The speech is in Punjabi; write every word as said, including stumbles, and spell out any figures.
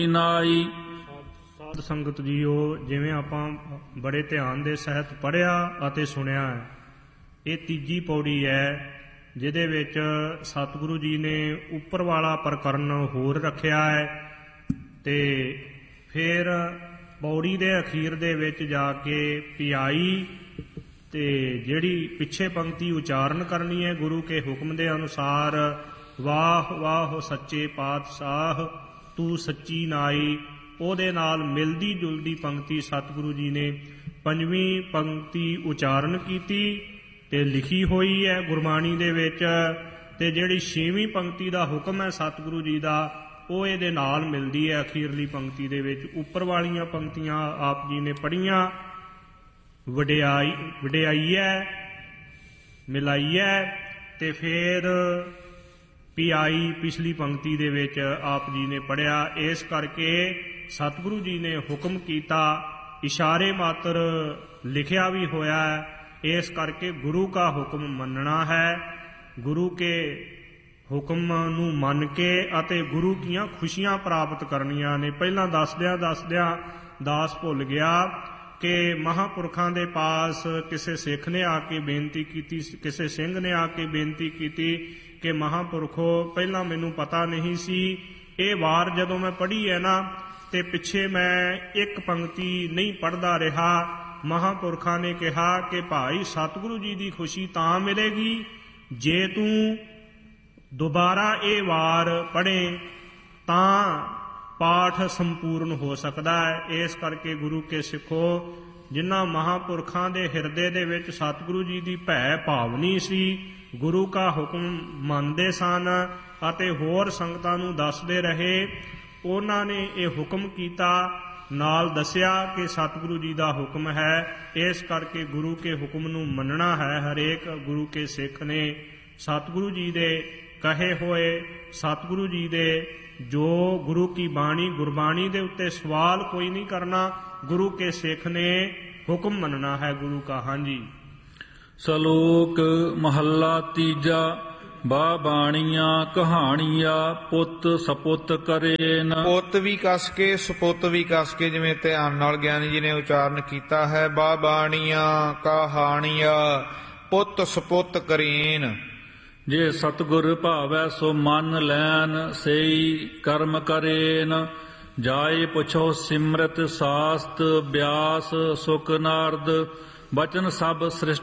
ਨਾਈ। ਸਾਧ ਸੰਗਤ ਜੀਓ, ਜਿਵੇਂ ਆਪਾਂ ਬੜੇ ਧਿਆਨ ਦੇ ਸਹਿਤ ਪੜ੍ਹਿਆ ਅਤੇ ਸੁਣਿਆ ਹੈ, ਇਹ ਤੀਜੀ ਪੌੜੀ ਹੈ ਜਿਹਦੇ ਵਿੱਚ ਸਤਿਗੁਰੂ ਜੀ ਨੇ ਉੱਪਰ ਵਾਲਾ ਪ੍ਰਕਰਨ ਹੋਰ ਰੱਖਿਆ ਹੈ ਤੇ ਫਿਰ ਪੌੜੀ ਦੇ ਅਖੀਰ ਦੇ ਵਿੱਚ ਜਾ ਕੇ ਪਿਆਈ ਤੇ ਜਿਹੜੀ ਪਿੱਛੇ ਪੰਕਤੀ ਉਚਾਰਨ ਕਰਨੀ ਹੈ ਗੁਰੂ ਕੇ ਹੁਕਮ ਦੇ ਅਨੁਸਾਰ, ਵਾਹ ਵਾਹ ਸੱਚੇ ਪਾਤਸ਼ਾਹ ਤੂੰ ਸੱਚੀ ਨਾਈ, ਉਹਦੇ ਨਾਲ ਮਿਲਦੀ ਜੁਲਦੀ ਪੰਕਤੀ ਸਤਿਗੁਰੂ ਜੀ ਨੇ ਪੰਜਵੀਂ ਪੰਕਤੀ ਉਚਾਰਨ ਕੀਤੀ ਤੇ ਲਿਖੀ ਹੋਈ ਹੈ ਗੁਰਬਾਣੀ ਦੇ ਵਿੱਚ। ਤੇ ਜਿਹੜੀ ਛੇਵੀਂ ਪੰਕਤੀ ਦਾ ਹੁਕਮ ਹੈ ਸਤਿਗੁਰੂ ਜੀ ਦਾ, ਉਹ ਇਹਦੇ ਨਾਲ ਮਿਲਦੀ ਹੈ ਅਖੀਰਲੀ ਪੰਕਤੀ ਦੇ ਵਿੱਚ। ਉੱਪਰ ਵਾਲੀਆਂ ਪੰਕਤੀਆਂ ਆਪ ਜੀ ਨੇ ਪੜ੍ਹੀਆਂ, ਵਡਿਆਈ ਵਡਿਆਈਐ ਮਿਲਾਈਐ ਤੇ ਫਿਰ ਪਿਆਈ ਪਿਛਲੀ ਪੰਕਤੀ ਦੇ ਵਿੱਚ ਆਪ ਜੀ ਨੇ ਪੜ੍ਹਿਆ। ਇਸ ਕਰਕੇ ਸਤਿਗੁਰੂ ਜੀ ਨੇ ਹੁਕਮ ਕੀਤਾ, ਇਸ਼ਾਰੇ ਮਾਤਰ ਲਿਖਿਆ ਵੀ ਹੋਇਆ ਹੈ। ਇਸ ਕਰਕੇ ਗੁਰੂ ਕਾ ਹੁਕਮ ਮੰਨਣਾ ਹੈ, ਗੁਰੂ ਕੇ ਹੁਕਮ ਨੂੰ ਮੰਨ ਕੇ ਅਤੇ ਗੁਰੂ ਦੀਆਂ ਖੁਸ਼ੀਆਂ ਪ੍ਰਾਪਤ ਕਰਨੀਆਂ ਨੇ। ਪਹਿਲਾਂ ਦੱਸਦਿਆਂ ਦੱਸਦਿਆਂ ਦਾਸ ਭੁੱਲ ਗਿਆ ਕਿ ਮਹਾਂਪੁਰਖਾਂ ਦੇ ਪਾਸ ਕਿਸੇ ਸਿੱਖ ਨੇ ਆ ਕੇ ਬੇਨਤੀ ਕੀਤੀ, ਕਿਸੇ ਸਿੰਘ ਨੇ ਆ ਕੇ ਬੇਨਤੀ ਕੀਤੀ ਕਿ ਮਹਾਂਪੁਰਖੋ ਪਹਿਲਾਂ ਮੈਨੂੰ ਪਤਾ ਨਹੀਂ ਸੀ, ਇਹ ਵਾਰ ਜਦੋਂ ਮੈਂ ਪੜ੍ਹੀ ਹੈ ਨਾ ਤੇ ਪਿੱਛੇ ਮੈਂ ਇੱਕ ਪੰਕਤੀ ਨਹੀਂ ਪੜ੍ਹਦਾ ਰਿਹਾ। ਮਹਾਂਪੁਰਖਾਂ ਨੇ ਕਿਹਾ ਕਿ ਭਾਈ ਸਤਿਗੁਰੂ ਜੀ ਦੀ ਖੁਸ਼ੀ ਤਾਂ ਮਿਲੇਗੀ ਜੇ ਤੂੰ ਦੁਬਾਰਾ ਇਹ ਵਾਰ ਪੜ੍ਹੇ ਤਾਂ ਪਾਠ ਸੰਪੂਰਨ ਹੋ ਸਕਦਾ ਹੈ। ਇਸ ਕਰਕੇ ਗੁਰੂ ਕੇ ਸਿੱਖੋ, ਜਿਨ੍ਹਾਂ ਮਹਾਂਪੁਰਖਾਂ ਦੇ ਹਿਰਦੇ ਦੇ ਵਿੱਚ ਸਤਿਗੁਰੂ ਜੀ ਦੀ ਭੈ ਭਾਵਨੀ ਸੀ, ਗੁਰੂ ਕਾ ਹੁਕਮ ਮੰਨਦੇ ਸਨ ਅਤੇ ਹੋਰ ਸੰਗਤਾਂ ਨੂੰ ਦੱਸਦੇ ਰਹੇ, ਉਹਨਾਂ ਨੇ ਇਹ ਹੁਕਮ ਕੀਤਾ, ਨਾਲ ਦੱਸਿਆ ਕਿ ਸਤਿਗੁਰੂ ਜੀ ਦਾ ਹੁਕਮ ਹੈ। ਇਸ ਕਰਕੇ ਗੁਰੂ ਕੇ ਹੁਕਮ ਨੂੰ ਮੰਨਣਾ ਹੈ। ਹਰੇਕ ਗੁਰੂ ਕੇ ਸਿੱਖ ਨੇ ਸਤਿਗੁਰੂ ਜੀ ਦੇ ਕਹੇ ਹੋਏ, ਸਤਿਗੁਰੂ ਜੀ ਦੇ ਜੋ ਗੁਰੂ ਕੀ ਬਾਣੀ ਗੁਰਬਾਣੀ ਦੇ ਉੱਤੇ ਸਵਾਲ ਕੋਈ ਨਹੀਂ ਕਰਨਾ, ਗੁਰੂ ਕੇ ਸਿੱਖ ਨੇ ਹੁਕਮ ਮੰਨਣਾ ਹੈ ਗੁਰੂ ਕਾ। ਹਾਂਜੀ। ਸਲੋਕ ਮਹੱਲਾ ਤੀਜਾ। ਬਾ ਬਾਣੀਆਂ ਕਹਾਣੀਆਂ ਪੁੱਤ ਸਪੁੱਤ ਕਰੇ ਨ। ਪੁੱਤ ਵੀ ਕੱਸ ਕੇ ਸਪੁੱਤ ਵੀ ਕੱਸ ਕੇ ਜਿਵੇਂ ਧਿਆਨ ਨਾਲ ਗਿਆਨੀ ਜੀ ਨੇ ਉਚਾਰਨ ਕੀਤਾ ਹੈ। ਬਾ ਬਾਣੀਆਂ ਕਹਾਣੀਆਂ ਪੁੱਤ ਸਪੁੱਤ ਕਰੇਨ। ਜੇ ਸਤਿਗੁਰ ਭਾਵੈ ਸੋ ਮੰਨ ਲੈਨ, ਸਈ ਕਰਮ ਕਰੇਨ। ਜਾਏ ਪੁੱਛੋ ਸਿਮਰਤ ਸਾਸਤ ਬਿਆਸ ਸੁਖ ਨਾਰਦ, ਬਚਨ ਸਭ ਸ੍ਰਿਸ਼ਟ